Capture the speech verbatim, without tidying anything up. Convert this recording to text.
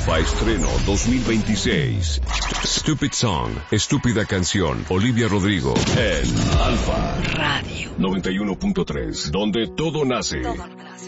Alfa Estreno dos mil veintiséis. Stupid Song, Estúpida Canción, Olivia Rodrigo, en Alfa Radio noventa y uno punto tres, donde todo nace. Todo nace.